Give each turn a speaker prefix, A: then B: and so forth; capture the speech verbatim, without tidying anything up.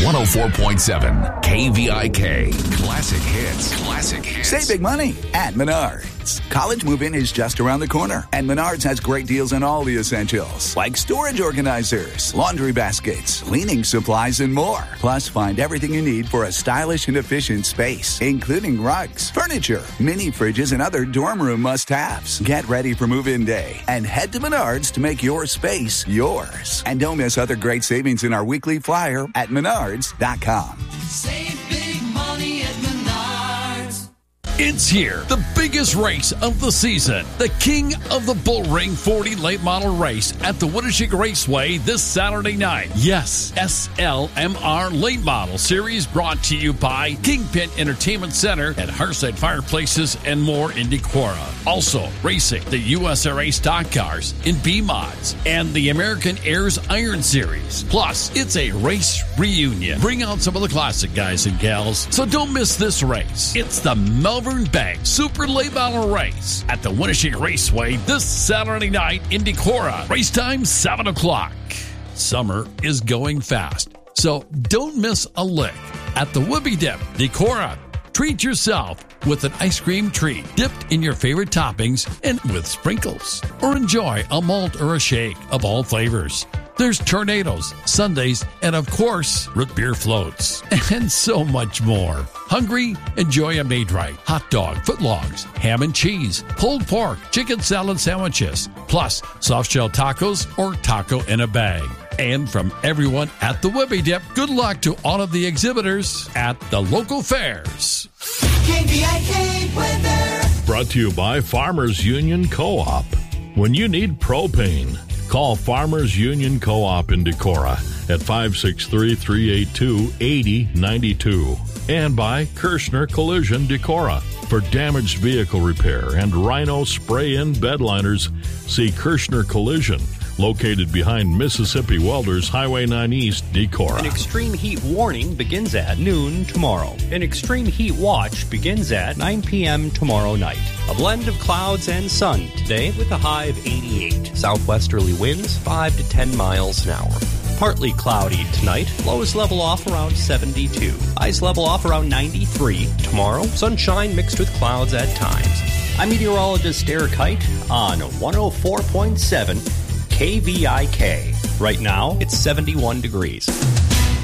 A: one oh four point seven K V I K. Classic hits. Classic hits.
B: Save big money at Menards. College move-in is just around the corner, and Menards has great deals on all the essentials, like storage organizers, laundry baskets, cleaning supplies, and more. Plus, find everything you need for a stylish and efficient space, including rugs, furniture, mini fridges, and other dorm room must-haves. Get ready for move-in day and head to Menards to make your space yours. And don't miss other great savings in our weekly flyer at menards dot com.
C: Save big money at Menards.
D: It's here, the biggest race of the season, the King of the Bull Ring forty Late Model Race at the Winnebago Raceway this Saturday night. Yes, S L M R Late Model Series brought to you by Kingpin Entertainment Center at Hearthside Fireplaces and more in Decorah. Also racing the U S R A stock cars in B-Mods and the American Airs Iron Series. Plus, it's a race reunion. Bring out some of the classic guys and gals, so don't miss this race. It's the Melbourne Bank Super Late Model Race at the Winnebago Raceway this Saturday night in Decorah. Race time, seven o'clock. Summer is going fast, so don't miss a lick at the Whoopie Dip, Decorah. Treat yourself with an ice cream treat dipped in your favorite toppings and with sprinkles. Or enjoy a malt or a shake of all flavors. There's tornadoes, sundaes, and of course, root beer floats, and so much more. Hungry? Enjoy a Maid-Rite, hot dog, footlongs, ham and cheese, pulled pork, chicken salad sandwiches, plus soft-shell tacos or taco in a bag. And from everyone at the Whoopie Dip, good luck to all of the exhibitors at the local fairs.
C: K V I K weather.
E: Brought to you by Farmers Union Co-op. When you need propane, call Farmers Union Co-op in Decorah at five six three, three eight two, eight zero nine two. And by Kirshner Collision Decorah. For damaged vehicle repair and Rhino spray-in bed liners, see Kirshner Collision, located behind Mississippi Welders Highway nine East, Decorah.
F: An extreme heat warning begins at noon tomorrow. An extreme heat watch begins at nine p.m. tomorrow night. A blend of clouds and sun today with a high of eighty-eight. Southwesterly winds five to ten miles an hour. Partly cloudy tonight. Lows level off around seventy-two. Highs level off around ninety-three. Tomorrow, sunshine mixed with clouds at times. I'm meteorologist Eric Kite on one oh four point seven K V I K. Right now, it's seventy-one degrees.